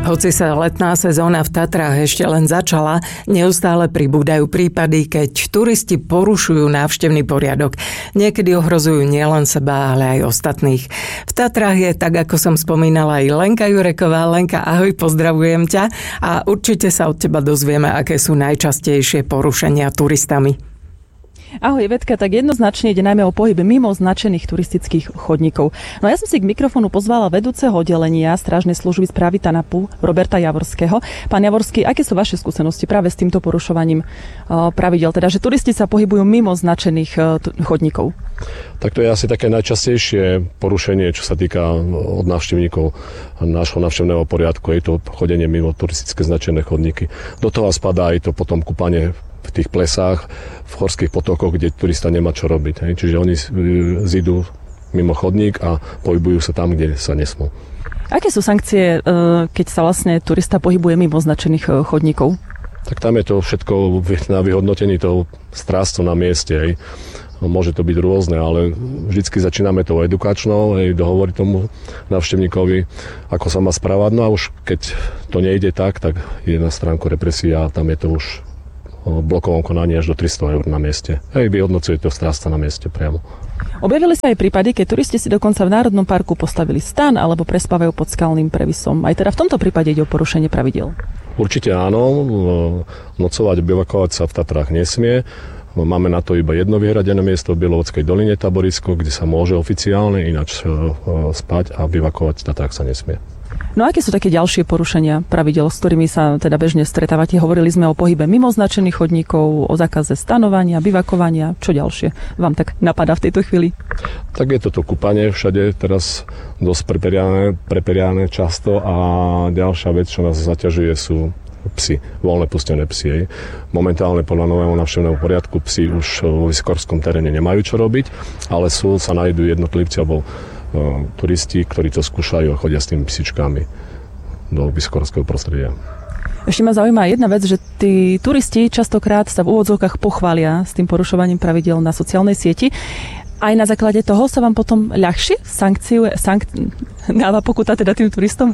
Hoci sa letná sezóna v Tatrách ešte len začala, neustále pribúdajú prípady, keď turisti porušujú návštevný poriadok. Niekedy ohrozujú nielen seba, ale aj ostatných. V Tatrách je, tak ako som spomínala, aj Lenka Jureková. Lenka, ahoj, pozdravujem ťa a určite sa od teba dozvieme, aké sú najčastejšie porušenia turistami. Ahoj, Vetka, tak jednoznačne ide najmä o pohyb mimo značených turistických chodníkov. No ja som si k mikrofónu pozvala vedúceho oddelenia Strážnej služby správy TANAPu Roberta Javorského. Pán Javorský, aké sú vaše skúsenosti práve s týmto porušovaním pravidel, teda že turisti sa pohybujú mimo značených chodníkov? Tak to je asi také najčastejšie porušenie, čo sa týka od návštevníkov nášho návštevného poriadku, je to chodenie mimo turistické značené chodníky. Do toho spadá aj to potom kúpanie v tých plesách, v horských potokoch, kde turista nemá čo robiť. Hej. Čiže oni zídu mimo chodník a pohybujú sa tam, kde sa nesmú. Aké sú sankcie, keď sa vlastne turista pohybuje mimo značených chodníkov? Tak tam je to všetko na vyhodnotení toho strážcu na mieste. Hej. Môže to byť rôzne, ale vždycky začíname tou edukačnou, dohovoriť tomu návštevníkovi, ako sa má správať. No a už keď to nejde tak je na stránku represia a tam je to už blokovom konaní až do 300 eur na mieste. Vyhodnocuje to strážca na mieste priamo. Objavili sa aj prípady, keď turisti si dokonca v Národnom parku postavili stan alebo prespávajú pod skalným previsom. Aj teda v tomto prípade ide o porušenie pravidiel. Určite áno. Nocovať, bivakovať sa v Tatrách nesmie. Máme na to iba jedno vyhradené miesto v Bielovodskej doline, taborisko, kde sa môže oficiálne ináč spať a bivakovať v Tatrách sa nesmie. No aké sú také ďalšie porušenia pravidel, s ktorými sa teda bežne stretávate? Hovorili sme o pohybe mimo značených chodníkov, o zákaze stanovania, bivakovania. Čo ďalšie vám tak napadá v tejto chvíli? Tak je toto kúpanie všade teraz dosť preperiané často a ďalšia vec, čo nás zaťažuje, sú psi, voľne pustené psi. Momentálne podľa nového návštevného poriadku psi už vo vysokohorskom teréne nemajú čo robiť, ale sa nájdú jednotlivci alebo turisti, ktorí to skúšajú a chodia s tými psičkami do vysokohorského prostredia. Ešte ma zaujíma jedna vec, že tí turisti častokrát sa v úvodzovkách pochvália s tým porušovaním pravidiel na sociálnej sieti. Aj na základe toho sa vám potom ľahšie dáva pokuta teda tým turistom?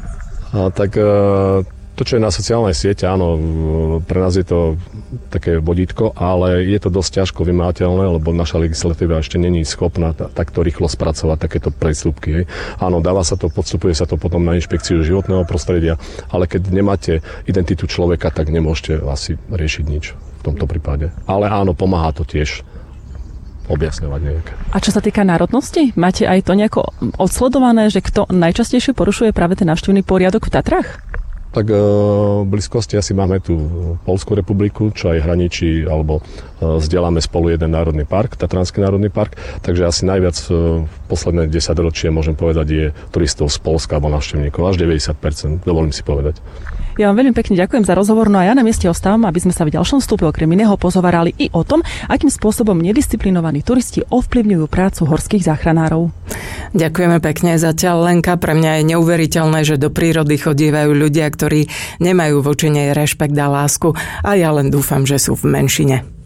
To, čo je na sociálnej siete, áno, pre nás je to také vodítko, ale je to dosť ťažko vymáhateľné, lebo naša legislatíva ešte není schopná takto rýchlo spracovať takéto prestupky. Áno, dáva sa to, podstupuje sa to potom na inšpekciu životného prostredia, ale keď nemáte identitu človeka, tak nemôžete asi riešiť nič v tomto prípade. Ale áno, pomáha to tiež objasňovať nejaké. A čo sa týka národnosti, máte aj to nejako odsledované, že kto najčastejšie porušuje práve ten návštevný poriadok v Tatrách? Tak v blízkosti asi máme tu Poľskú republiku, čo aj hraničí, alebo zdieľame spolu jeden národný park, Tatranský národný park, takže asi najviac v posledné 10 ročie, môžem povedať, je turistov z Poľska alebo návštevníkov, až 90%, dovolím si povedať. Ja vám veľmi pekne ďakujem za rozhovor, no a ja na mieste ostávam, aby sme sa v ďalšom vstupe okrem iného pozhovárali i o tom, akým spôsobom nedisciplinovaní turisti ovplyvňujú prácu horských záchranárov. Ďakujeme pekne zatiaľ, Lenka. Pre mňa je neuveriteľné, že do prírody chodívajú ľudia, ktorí nemajú voči nej rešpekt a lásku, a ja len dúfam, že sú v menšine.